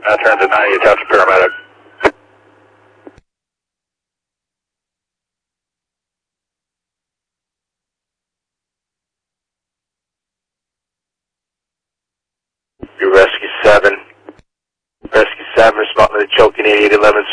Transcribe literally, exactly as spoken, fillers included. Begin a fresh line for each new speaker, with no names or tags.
Uh, Transit ninety, attach a paramedic. You Rescue seven. Rescue seven, responding to the choking eighty-eight eleven